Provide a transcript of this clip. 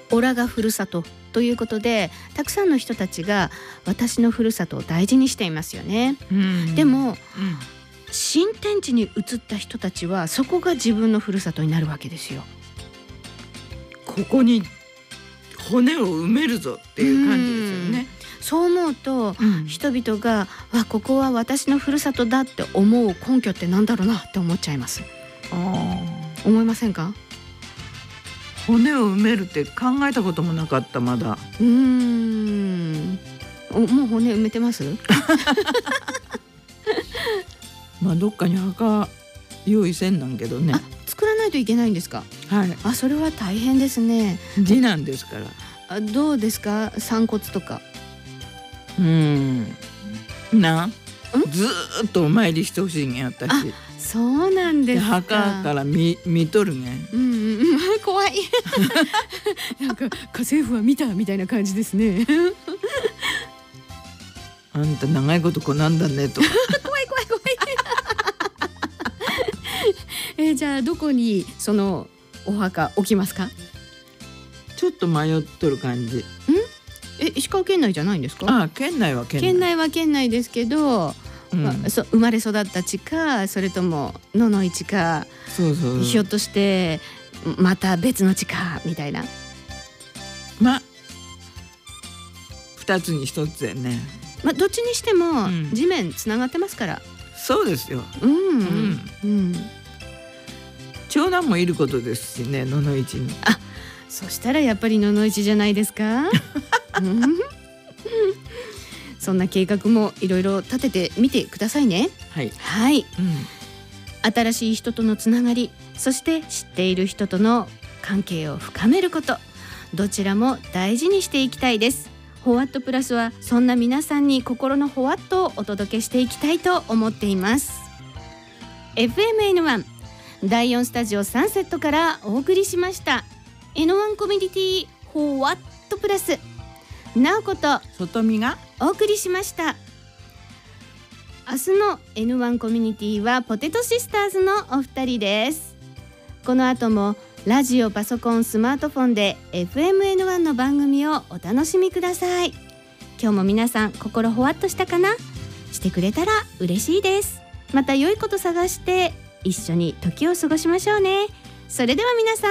オラがふるさとということで、たくさんの人たちが私のふるさとを大事にしていますよね。でも、新天地に移った人たちはそこが自分のふるさとになるわけですよ。 ここに骨を埋めるぞっていう感じですよね。 そう思うと、人々がここは私のふるさとだって思う根拠ってなんだろうなって思っちゃいます。思いませんか？ 骨を埋めるって考えたこともなかった。まだもう骨埋めてますまあどっかに墓用意せんなんけどね。 作らないといけないんですか？ はい。 それは大変ですね。 次男ですから。 どうですか？散骨とか。ずーっとお参りしてほしいんやったし。 そうなんですか。 墓から見とるね。 怖いなんか家政婦は見たみたいな感じですねあんた長いことこなんだねとか怖いじゃあどこにそのお墓置きますか？ ちょっと迷っとる感じ。 石川県内じゃないんですか？ 県内は県内ですけど、生まれ育った地か、それとも野々市か、ひょっとしてまた別の地かみたいな。 2つに1つやね。 どっちにしても地面つながってますから。 そうですよ。長男もいることですしね、野々市に。 そしたらやっぱり野々市じゃないですかそんな計画もいろいろ立ててみてくださいね。はい、新しい人とのつながり、そして知っている人との関係を深めること、どちらも大事にしていきたいです。ホワットプラスはそんな皆さんに心のホワットをお届けしていきたいと思っています。 FMN1 第4スタジオサンセットからお送りしました N1 コミュニティホワットプラス、なおこと外見がお送りしました。明日の N1 コミュニティはポテトシスターズのお二人です。この後もラジオ、パソコン、スマートフォンで FMN1 の番組をお楽しみください。今日も皆さん心ほわっとしたかな？してくれたら嬉しいです。また良いこと探して一緒に時を過ごしましょうね。それでは皆さん